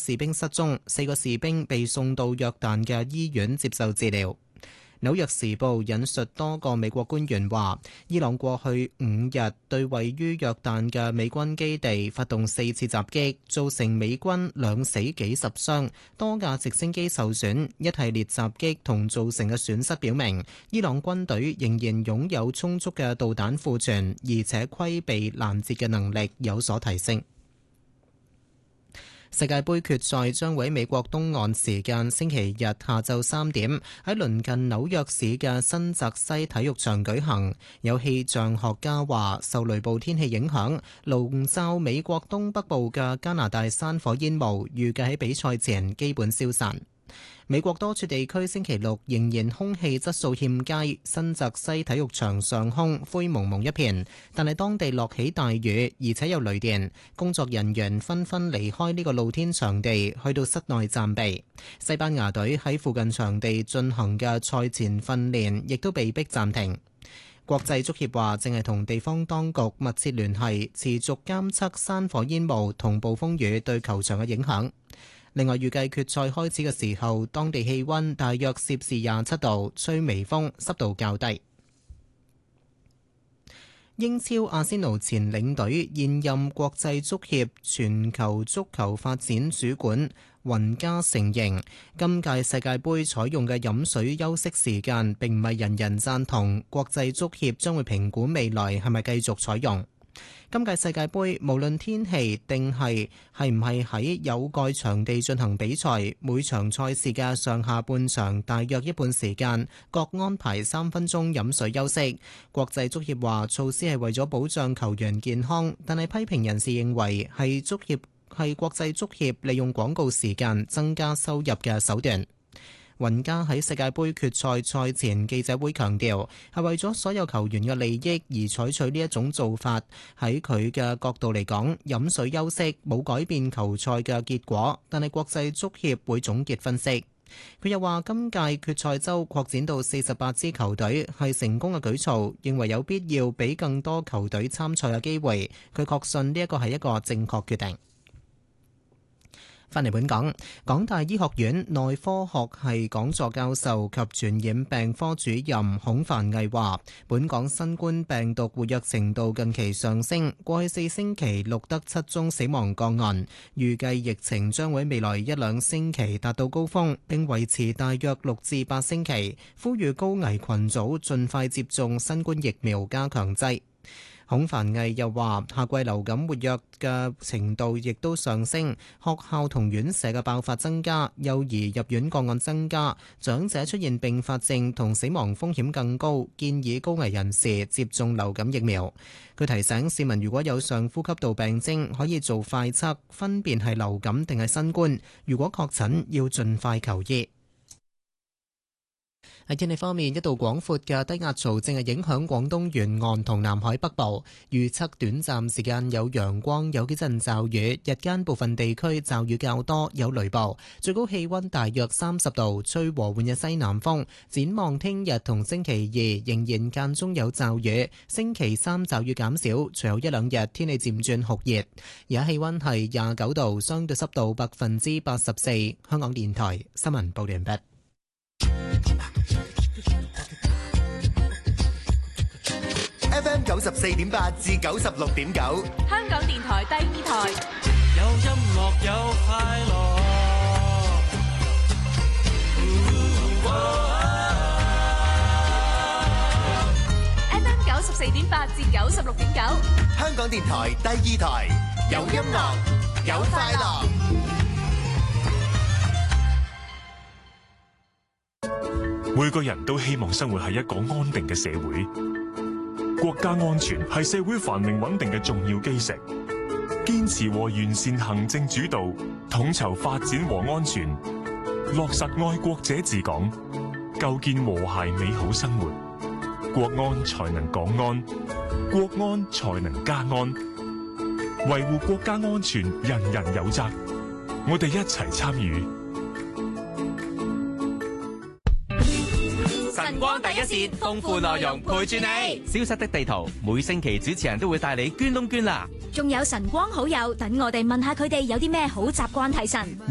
士兵失蹤，4個士兵被送到約旦嘅醫院接受治療。紐約時報引述多個美國官員話，伊朗過去5日對位於約旦嘅美軍基地發動4次襲擊，造成美軍2死幾十傷，多架直升機受損。一系列襲擊同造成嘅損失表明，伊朗軍隊仍然擁有充足嘅導彈庫存，而且規避攔截嘅能力有所提升。世界盃決賽將會喺美國東岸時間星期日下晝3點喺鄰近紐約市嘅新澤西體育場舉行。有氣象學家話，受雷暴天氣影響，籠罩美國東北部嘅加拿大山火煙霧預計喺比賽前基本消散。美國多處地區星期六仍然空氣質素欠佳，新澤西體育場上空灰蒙蒙一片，但係當地落起大雨，而且有雷電，工作人員紛紛離開呢個露天場地，去到室內暫避。西班牙隊喺附近場地進行嘅賽前訓練亦都被迫暫停。國際足協話正係同地方當局密切聯繫，持續監測山火煙霧同暴風雨對球場嘅影響。另外，預計決賽開始嘅時候，當地氣溫大約攝氏27度，吹微風，濕度較低。英超阿仙奴前領隊、現任國際足協全球足球發展主管雲加承認，今屆世界盃採用嘅飲水休息時間並唔係人人贊同，國際足協將會評估未來係咪繼續採用。今屆世界盃無論天氣定係唔係喺有蓋場地進行比賽，每場賽事嘅上下半場大約一半時間各安排3分鐘飲水休息。國際足協話措施係為咗保障球員健康，但係批評人士認為係國際足協利用廣告時間增加收入嘅手段。雲加喺世界盃決賽賽前記者會強調，係為咗所有球員嘅利益而採取呢一種做法。喺佢嘅角度嚟講，飲水休息冇改變球賽嘅結果，但係國際足協會總結分析。佢又話，今屆決賽周擴展到48支球隊係成功嘅舉措，認為有必要俾更多球隊參賽嘅機會。佢確信呢一個係一個正確決定。返嚟本港，港大醫學院內科學系講座教授及傳染病科主任孔繁毅話，本港新冠病毒活躍程度近期上升，過去4星期錄得7宗死亡個案，預計疫情將會未來1-2星期達到高峰，並維持大約6至8星期，呼籲高危群組盡快接種新冠疫苗加強劑。孔繁毅又話，夏季流感活躍嘅程度亦都上升，學校同院舍嘅爆發增加，幼兒入院個案增加，長者出現併發症同死亡風險更高，建議高危人士接種流感疫苗。佢提醒市民，如果有上呼吸道病徵，可以做快測，分辨係流感定係新冠。如果確診，要盡快求醫。喺天氣方面，一道廣闊嘅低壓槽正係影響廣東沿岸同南海北部，預測短暫時間有陽光，有幾陣驟雨，日間部分地區驟雨較多，有雷暴，最高氣溫大約30度，吹和緩嘅西南風。展望聽日同星期2仍然間中有驟雨，星期3驟雨減少，隨後1-2日天氣漸轉酷熱。而家氣溫係29度，相對濕度84%。香港電台新聞報完畢。 FM 94.8至96.9， 香港電台第2台， 有音樂有快樂。 FM 94.8至96.9， 香港電台第2台，有音樂有快樂。 每個人都希望生活喺一個安定嘅社會。國家安全係社會繁榮穩定嘅重要基石，堅持和完善行政主導，統籌發展和安全，落實愛國者治港，構建和諧美好生活，國安才能港安，國安才能家安。維護國家安全，人人有責，我哋一齊參與。 晨光第一線，豐富內容陪住你。消失的地圖，每星期主持人都會帶你捐窿捐罅。 仲有晨光好友，等我哋問下佢哋有啲咩好習慣提神。